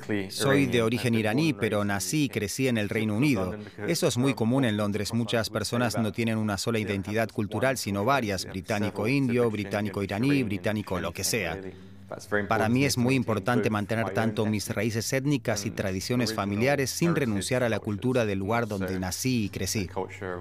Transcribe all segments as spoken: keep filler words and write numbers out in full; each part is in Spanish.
Soy de origen iraní, pero nací y crecí en el Reino Unido. Eso es muy común en Londres. Muchas personas no tienen una sola identidad cultural, sino varias: británico-indio, británico-iraní, británico lo que sea. Para mí es muy importante mantener tanto mis raíces étnicas y tradiciones familiares sin renunciar a la cultura del lugar donde nací y crecí.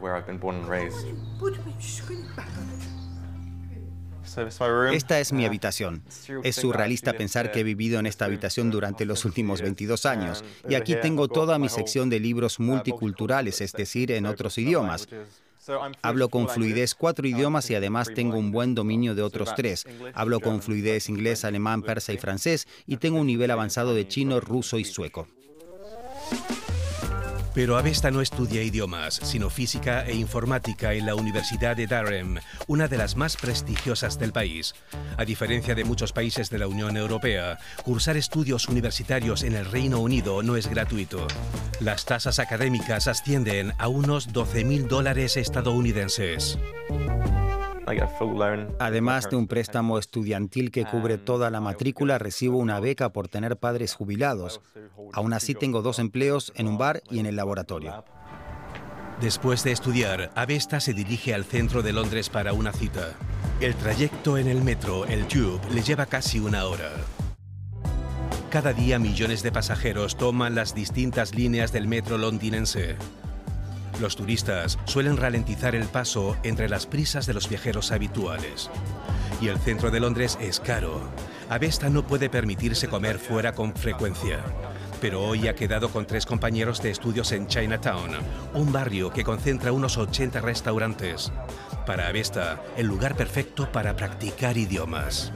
Esta es mi habitación. Es surrealista pensar que he vivido en esta habitación durante los últimos veintidós años. Y aquí tengo toda mi sección de libros multiculturales, es decir, en otros idiomas. Hablo con fluidez cuatro idiomas y además tengo un buen dominio de otros tres. Hablo con fluidez inglés, alemán, persa y francés, y tengo un nivel avanzado de chino, ruso y sueco. Pero Avesta no estudia idiomas, sino física e informática en la Universidad de Durham, una de las más prestigiosas del país. A diferencia de muchos países de la Unión Europea, cursar estudios universitarios en el Reino Unido no es gratuito. Las tasas académicas ascienden a unos doce mil dólares estadounidenses. Además de un préstamo estudiantil que cubre toda la matrícula, recibo una beca por tener padres jubilados. Aún así tengo dos empleos, en un bar y en el laboratorio. Después de estudiar, Avesta se dirige al centro de Londres para una cita. El trayecto en el metro, el Tube, le lleva casi una hora. Cada día millones de pasajeros toman las distintas líneas del metro londinense. Los turistas suelen ralentizar el paso entre las prisas de los viajeros habituales. Y el centro de Londres es caro. Avesta no puede permitirse comer fuera con frecuencia. Pero hoy ha quedado con tres compañeros de estudios en Chinatown, un barrio que concentra unos ochenta restaurantes. Para Avesta, el lugar perfecto para practicar idiomas.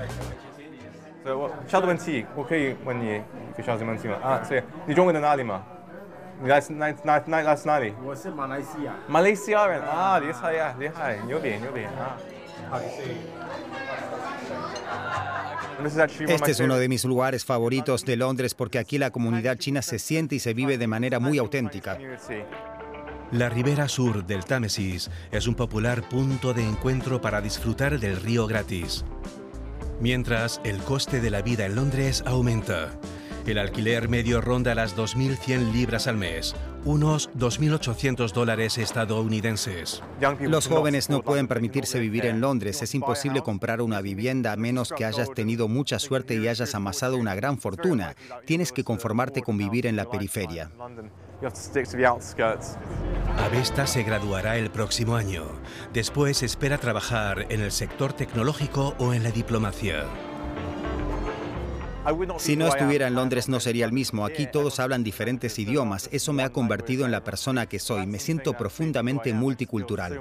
Este es uno de mis lugares favoritos de Londres porque aquí la comunidad china se siente y se vive de manera muy auténtica. La ribera sur del Támesis es un popular punto de encuentro para disfrutar del río gratis. Mientras, el coste de la vida en Londres aumenta. El alquiler medio ronda las dos mil cien libras al mes, unos dos mil ochocientos dólares estadounidenses. Los jóvenes no pueden permitirse vivir en Londres. Es imposible comprar una vivienda a menos que hayas tenido mucha suerte y hayas amasado una gran fortuna. Tienes que conformarte con vivir en la periferia. Avesta se graduará el próximo año. Después espera trabajar en el sector tecnológico o en la diplomacia. Si no estuviera en Londres no sería el mismo. Aquí todos hablan diferentes idiomas. Eso me ha convertido en la persona que soy. Me siento profundamente multicultural.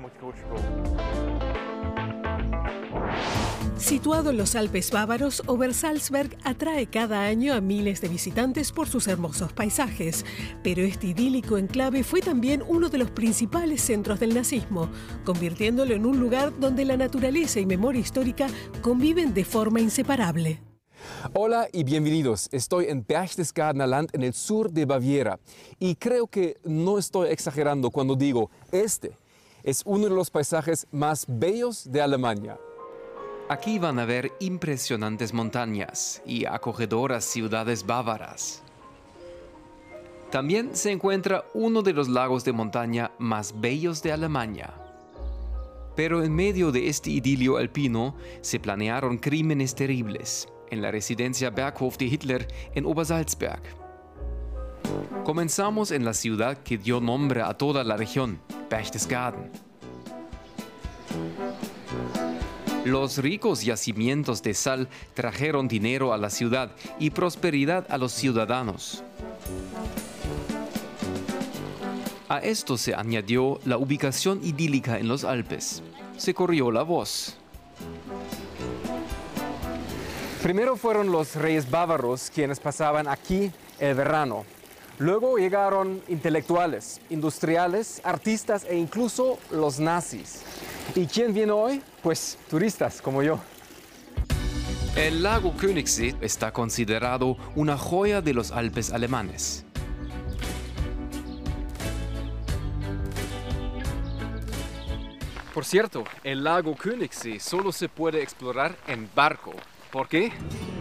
Situado en los Alpes bávaros, Obersalzberg atrae cada año a miles de visitantes por sus hermosos paisajes. Pero este idílico enclave fue también uno de los principales centros del nazismo, convirtiéndolo en un lugar donde la naturaleza y memoria histórica conviven de forma inseparable. Hola y bienvenidos. Estoy en Berchtesgadener Land, en el sur de Baviera. Y creo que no estoy exagerando cuando digo, este es uno de los paisajes más bellos de Alemania. Aquí van a ver impresionantes montañas y acogedoras ciudades bávaras. También se encuentra uno de los lagos de montaña más bellos de Alemania. Pero en medio de este idilio alpino se planearon crímenes terribles en la residencia Berghof de Hitler en Obersalzberg. Comenzamos en la ciudad que dio nombre a toda la región, Berchtesgaden. Los ricos yacimientos de sal trajeron dinero a la ciudad y prosperidad a los ciudadanos. A esto se añadió la ubicación idílica en los Alpes. Se corrió la voz. Primero fueron los reyes bávaros quienes pasaban aquí el verano. Luego llegaron intelectuales, industriales, artistas e incluso los nazis. ¿Y quién viene hoy? Pues turistas como yo. El lago Königssee está considerado una joya de los Alpes alemanes. Por cierto, el lago Königssee solo se puede explorar en barco. ¿Por qué?